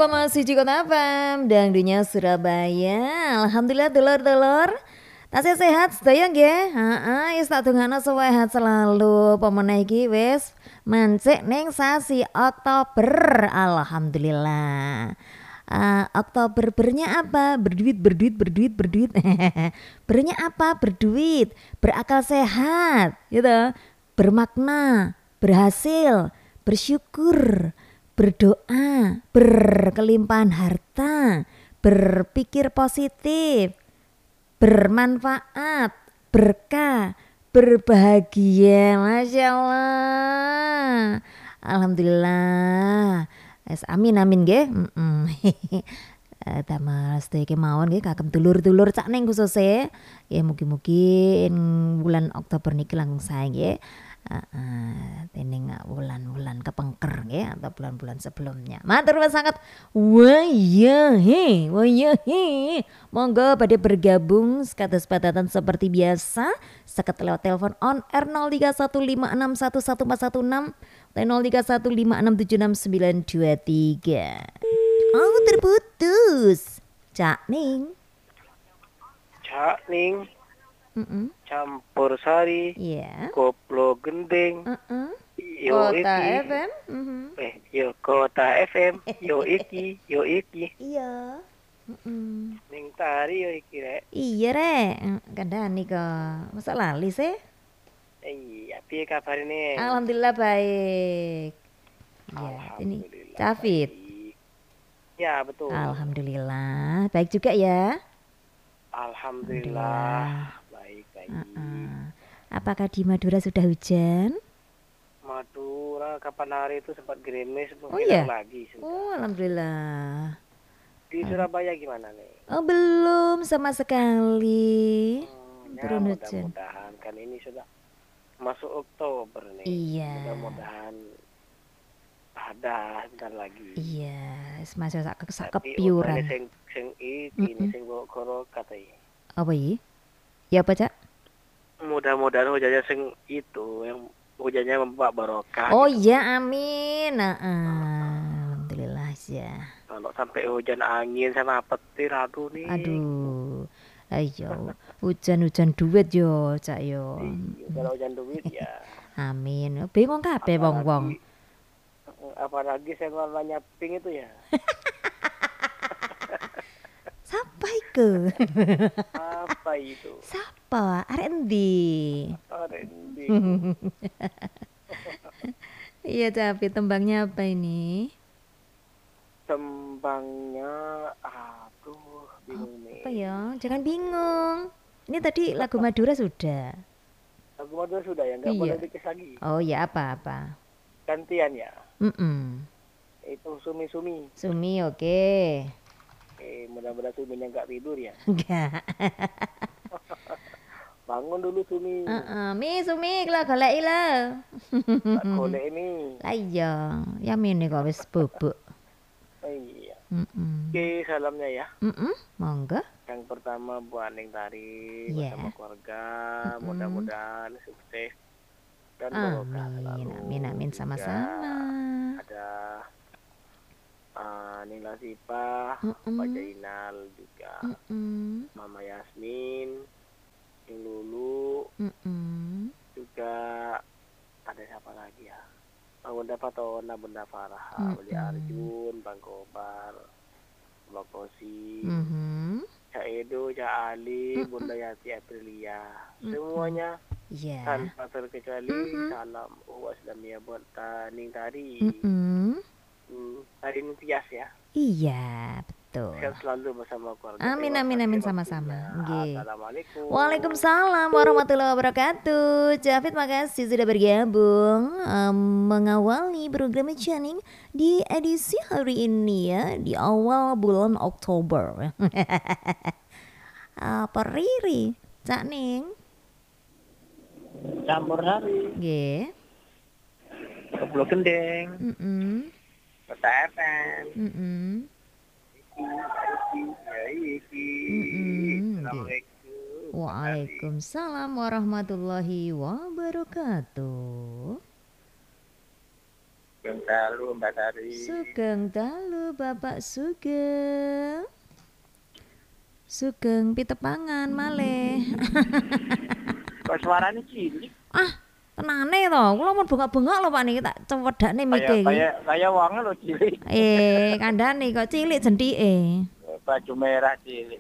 102,1 Kota FM Dangdunya Surabaya. Alhamdulillah dulur-dulur tasih sehat sedaya nggih. Heeh, wis tak dongakno sehat selalu. Pemenah iki wis mancik ning sasi Oktober. Alhamdulillah. Oktober bernya apa? Berduit, berduit, berduit, berduit. Bernya apa? Berduit, berakal sehat, gitu. Bermakna, berhasil, bersyukur, berdoa, berkelimpahan harta, berpikir positif, bermanfaat, berkah, berbahagia. Masya Allah. Alhamdulillah. Amin amin nggih. Damel sedaya kemawon nggih kagem dulur-dulur cak ning khususe. Ya mugi-mugi bulan Oktober niki langkung sae nggih. Tening bulan-bulan kepengker nggih atau bulan-bulan sebelumnya. Matur nuwun sangat. Wayahe. Monggo pada bergabung sekados padatan seperti biasa. Seket lewat telepon on air 0315611416 dan 0315676923. Oh terputus. Cak Ning. Cak Ning. Mm-mm. Campur sari. Iya. Koplo gendeng. Yo Kota iki. FM. Yo Kota FM. Yo iki. Yo iki. Iya. Ning tari yo iki rek. Iya rek. Kandhani kok. Masa lali sih? Iya, piye kabar ini? Alhamdulillah baik. Ya, ini Cafit. Ya, betul. Alhamdulillah. Baik juga ya. Alhamdulillah. Baik. Apakah di Madura sudah hujan? Madura kapan hari itu sempat gerimis, iya? lagi sebentar. Oh, alhamdulillah. Di Surabaya gimana nih? Oh, belum sama sekali. Turun hujan. Mudah-mudahan kan ini sudah masuk Oktober nih. Iya. Mudah-mudahan ada sebentar lagi. Iya, masih sak kepiuran. Sing iki sing karo katanya. Apa iki? Ya apa, Cak? Mudah-mudahan hujannya sing itu yang hujannya membawa barokah. Oh iya, amin. Alhamdulillah ya. Kalau sampai hujan angin sama petir, aduh nih. Aduh. Ayo, hujan-hujan duit yo, Cak yo. Kalau hujan duit ya. Amin. Bingung kabeh wong-wong. Apalagi saya warnanya pink itu ya. Sapa iku? Apa itu? Sapa? Arek endi? Iya, tapi tembangnya apa ini? Tembangnya aduh bingung nih. Apa ya? Jangan bingung. Ini tadi lagu Madura sudah. Lagu Madura sudah ya, enggak boleh dikis lagi. Oh ya, apa-apa. Gantian ya. Itu Sumi. Sumi, oke. Mudah-mudahan Suminya enggak tidur ya. Enggak. Bangun dulu Sumi. Sumi lah goleki lho. Tak golek ini. Lah iya, ya mene kok wis bubuk. Iya. Oke, salamnya ya. Monggo. Yang pertama buat Ning Tari bersama keluarga, mudah-mudahan sukses dan barokah selalu. Amin sama-sama. Ada Nila Sipah, Pak Jainal juga, Mama Yasmin, Ning Lulu, juga ada siapa lagi ya? Bunda Fatona, Bunda Farah, Uli Arjun, Bang Kobar, Bang Kosi, Cak Edo, Cak Ali, Bunda Yati Aprilia, semuanya tanpa terkecuali salam Islamiyah buat Ning Tari. Tari Nutias ya. Iya, betul. Sehat selalu bersama keluarga. Amin sama-sama. Assalamualaikum. Waalaikumsalam warahmatullahi wabarakatuh. Jafit, makasih sudah bergabung mengawali program Channing di edisi hari ini ya, di awal bulan Oktober. Apa Riri? Cak Ning? Campur sari. Nggih. Koplo gendeng. Kota FM. Assalamualaikum. Sugeng dalu Mbak Tari. Sugeng dalu Bapak Sugeng. Sugeng pitepangan malih. Kok suaranya cilik? Ah, tenane to. Kula mun bengak-bengak lho Pak niki tak cewedakne mike iki. Kayak wonge lho cilik. Kandhane kok cilik jentike. Baju merah cilik.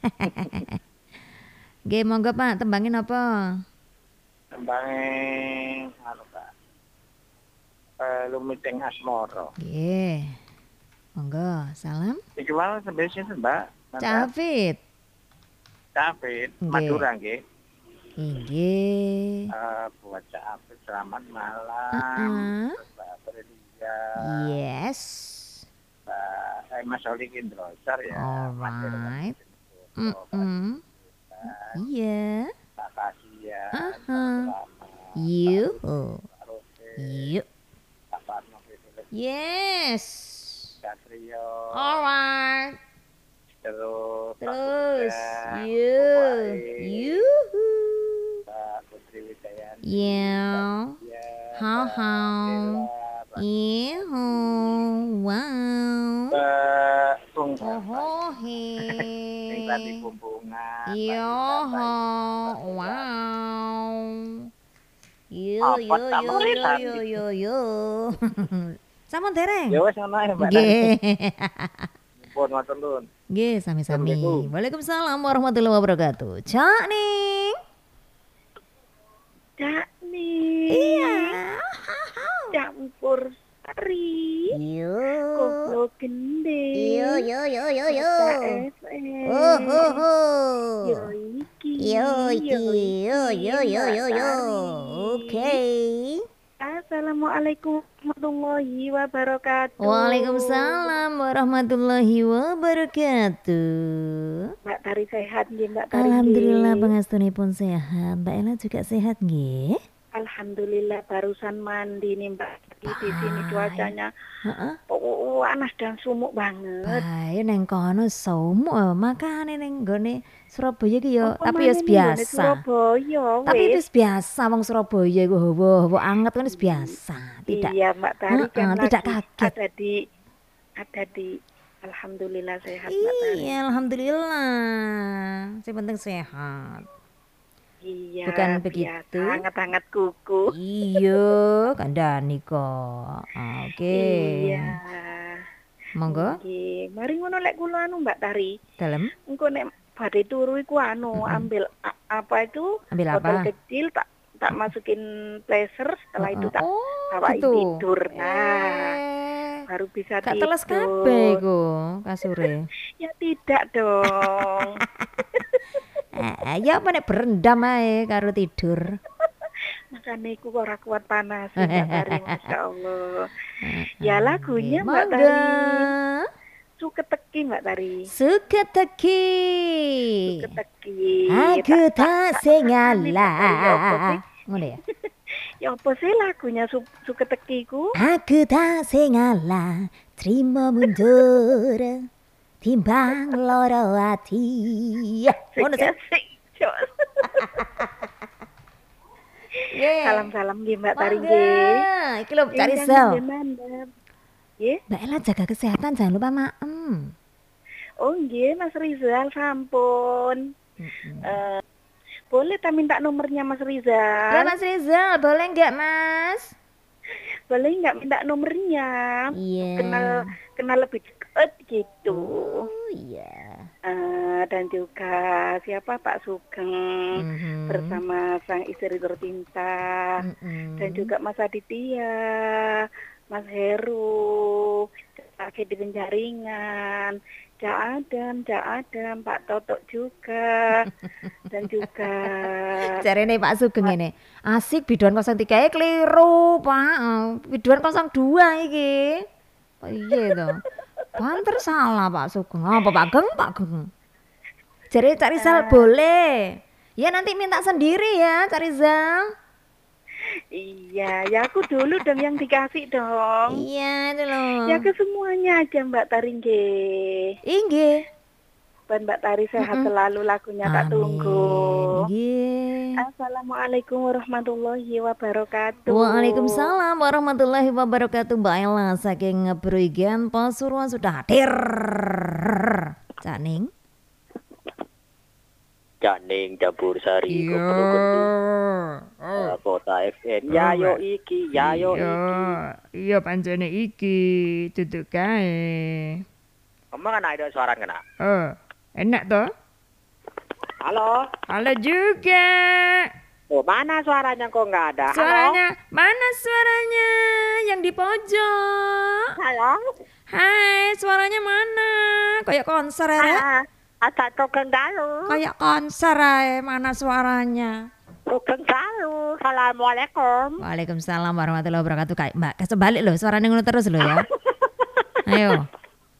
Nggih, monggo Pak, tembangin apa? Tembangin anu Pak. Lumiting asmara. Nggih. Monggo, salam. Iki wae sebesine Mbak. Cafit. Cafit, Madura nggih. Nggih. Buat Cafit selamat malam. Mbak Fredia. Yes. Mas Oli Kindrosar ya. Alright. Iya. Pak kasihan. You. You. Pak Parno Philip. Yes. Satrio. Alright. Terus. You. Pak Putri Widayani. Yeah. How. Iho. Wow. Bung. He. Tadi kumbungan. Yo. Wow. Yo. Sampun dereng? Ya wis ngono ae Mbak. Nggih. Pun matur nuwun. Nggih, sami-sami. Waalaikumsalam warahmatullahi wabarakatuh. Cak ning. Iya. Campur sari. Yo. Koplo gende. Yo. Yo iki. Yo. Oke. Assalamualaikum warahmatullahi wabarakatuh. Waalaikumsalam warahmatullahi wabarakatuh. Mbak Tari sehat nggih, Mbak Tari? Alhamdulillah pangastunipun sehat. Mbak Ella juga sehat nggih? Alhamdulillah barusan mandi nih Mbak. Di sini cuacanya panas dan sumuk banget. Bae neng kono sumuk makane neng nggone Surabaya ki yo tapi yo biasa. Surabaya Tapi wis biasa wong Surabaya iku hawa anget kan wis biasa. Tidak. Iya Mbak Tari kan tidak kaget. Ada di alhamdulillah sehat Mbak Tari. Iya, alhamdulillah. Yang penting sehat. Iya, bukan begitu. Hangat-hangat kuku. Iya, kandhani kok. Oke. Iya. Monggo. Nggih, mari ngono lek kula anu Mbak Tari. Dalem. Engko nek badhe turu iku ambil apa itu? Ambil botol apa? kecil tak masukin pleasure, setelah itu tak bawain gitu. tidur. Nah, baru bisa Gak tidur. teles kabeh iku kasure. Ya tidak dong. Ya apa nek berendam ae karo tidur. Makanya aku ora kuat panas Mbak Tari, Masya Allah. Ya lagunya Mbak Tari. Suka teki Mbak Tari. Suka teki. Aku tak sengalah. Ngono ya. Ya apa sih lagunya suka tekiku? Aku tak sengalah, terima mundur. Timbang loro ati. Ngono sih. Salam-salam nggih Mbak Tari nggih. Iki lho cari sel. Nggih. Mbak Ella jaga kesehatan, jangan lupa maem. Oh nggih Mas Rizal sampun. Boleh tak minta nomornya Mas Rizal? Ya Mas Rizal, boleh enggak Mas? Boleh enggak minta nomornya? Iya. Kenal lebih dekat gitu. Oh iya. Dan juga siapa Pak Sugeng bersama sang istri tercinta, dan juga Mas Aditya, Mas Heru, Pak di Penjaringan, Cak Adam, Pak Totok juga, dan juga carane Pak Sugeng ini asik biduan 03 keliru Pak, biduan 02 iki. Oh iya to. Banter salah Pak Sugeng. Apa Pak Geng? Jadi Cak Rizal boleh. Ya nanti minta sendiri ya Cak Rizal. Iya, ya aku dulu dong yang dikasih dong. Iya itu loh. Ya ke semuanya aja Mbak Tari nggih. Inggih. kewajiban Mbak Tari sehat selalu, lagunya tak tunggu. Assalamualaikum warahmatullahi wabarakatuh. Waalaikumsalam warahmatullahi wabarakatuh. Mbak Ella saking Bruigen Pasuruan sudah hadir. Cak Ning. Cak Ning Dapur Sari Kota FM. Yayo iki. Iya pancene iki duduk kae. Emang kan ada suara kena? Enak toh? Halo. Halo juga. Oh, mana suaranya kok nggak ada? Suaranya, halo? Mana suaranya? Yang di pojok. Halo. Hai, suaranya mana? Kayak konser ya? Ada Sugeng Dalu. Kayak konser ya, mana suaranya? Sugeng Dalu. Assalamualaikum. Waalaikumsalam warahmatullahi wabarakatuh. Kayak Mbak, kasih balik loh, suaranya ngono terus loh ya. Ayo.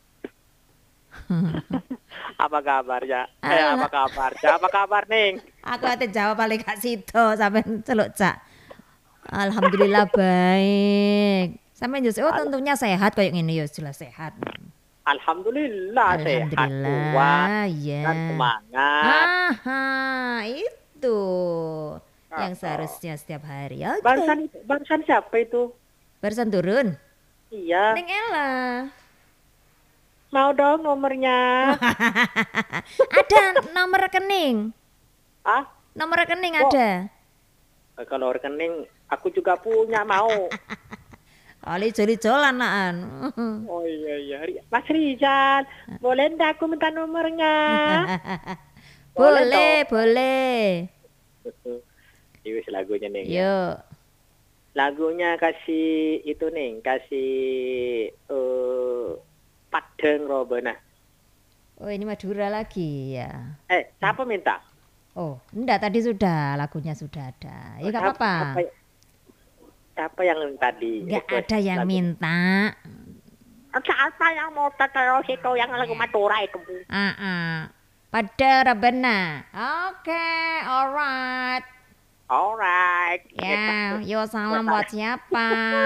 Apa kabarnya? Apa kabar Ning? Aku ate jawab paling gak sido sampai celuk Cak. Alhamdulillah baik. Sampai just tentunya sehat kayak gini ya, jelas sehat. Alhamdulillah sehat. Alhamdulillah ya. Dan semangat. Itu yang seharusnya setiap hari. Oke. Barusan siapa itu? Barusan turun. Iya. Neng Ella. Mau dong nomornya. Ada nomor rekening. Nomor rekening ada. Kalau rekening aku juga punya, mau. Kali joli-jolan naan. Oh iya. Mas Rizal, boleh enggak aku minta nomornya? Boleh. Ini lagunya nih. Yuk. Lagunya kasih itu nih, kasih Padang Robena. Oh ini Madura lagi ya. Siapa minta? Oh enggak, tadi sudah, lagunya sudah ada. Ya gak apa-apa. Siapa yang tadi? Gak ada yang minta. Siapa yang mau terus itu yang lagu Madura itu? Pada Robena. Oke, alright. Ya, yo salam buat siapa?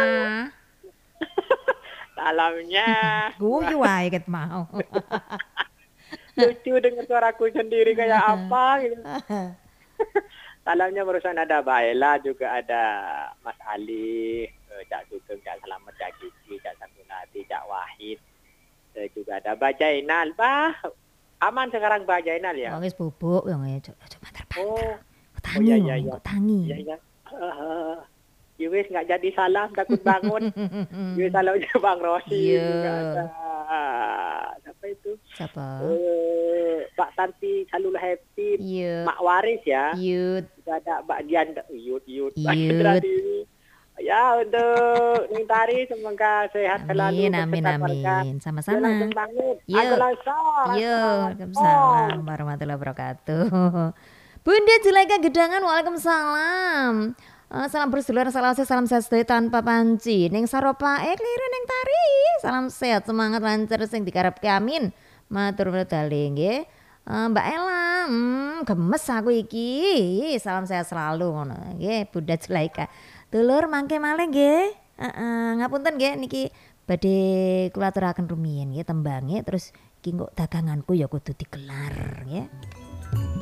Salamnya gue wae ket mau. Lucu dengar suaraku sendiri kayak apa gitu. Salamnya barusan ada Baela, juga ada Mas Ali, Cak Sugeng, Cak Selamat, Cak Kiki, Cak Santunati, Cak Wahid, juga ada Bajainal. Aman sekarang Bajainal ya? Wis bubuk yang coba terbantar. Tangi. Iya. Wis nggak jadi salam, takut bangun. Wis salahnya Bang Rosi juga ada. Siapa itu? Siapa? Pak Tanti Salul Happy, Mak Waris ya. Juga ada Mbak Dian, Yud. Ya, untuk Ning Tari semoga sehat selalu. Amin. Sama-sama. Waalaikumsalam warahmatullahi wabarakatuh. Bunda Julaika Gedangan, waalaikumsalam. Salam bersedulur, salam sehat tanpa panci. Ning saropae kliru Ning Tari. Salam sehat, semangat lancar sing dikarepke, amin. Matur nuwun nggih. Mbak Ella, gemes aku iki. Salam sehat selalu ngono nggih, Bunda Julaika. Dulur mangke malih nggih. Ngapunten nggih niki badhe kula aturaken rumiyin nggih tembange, terus iki kok daganganku ya kudu digelar nggih.